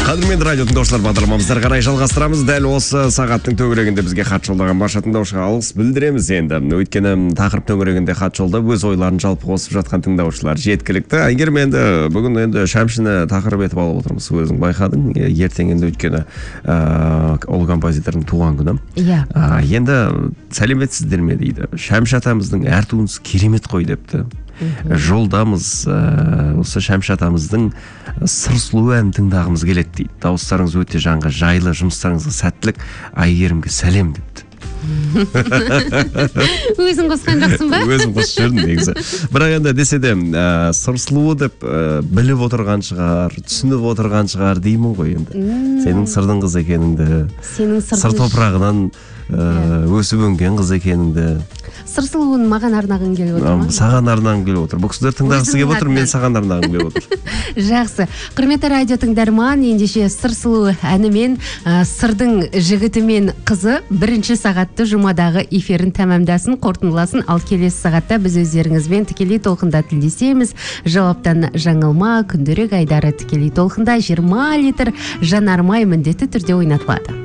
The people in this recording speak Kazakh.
Қадірменді радио тыңдаушылар, бағдарламамызды әрі қарай жалғастырамыз. Дәл осы сағаттың төңірегінде бізге хат жолдаған барша тыңдаушыға алғыс білдіреміз енді. Өйткені тақырып төңірегінде хат жолдап өз ойларын жалпы қосып жатқан тыңдаушылар жеткілікті. Әйгерім, енді бүгін енді шәмшіні тақырып етіп алып отырмыз. Өзің байқадың, ертең енді өйткені ол композитордың туған күні. Иә. Енді сәлеметсіздер ме дейді. Шәмші атамыздың әр туындысы керемет қой депті. Жолдамыз осы Шәмші атамыздың сыр сұлу әнін тыңдағымыз келеді дейді. Дауыстарыңыз өте жанға жайлы, жұмыстарыңызға сәттілік, Әйгерімге сәлем депті. Өзің қосқан жақсың ба? Өзім қосып жүрдім негізі. Бірақ енді десе де сыр сұлуы деп біліп отырған шығар, түсініп отырған шығар деймін ғой енді. Сенің сырдың қыз екеніңді, сыр топырағынан өсіп өнген қыз екеніңді. Сыр сұлуын маған арнағың келіп отыр ма? Саған арнағым келіп отыр. Бұл кісілер тыңдағысы келіп отыр, мен саған арнағым келіп отыр. Жақсы. Құрметті радио тыңдарман, ендеше сыр сұлу әнімен сырдың жігіті мен қызы бірінші сағатты жұмадағы эфирін тәмамдасын, қорытындыласын. Ал келесі сағатта біз өздеріңізбен тікелей толқында тілдесеміз. Жауаптан жаңылма, күндерек айдары тікелей толқында 20 литр жанармай міндетті түрде ойнатылады.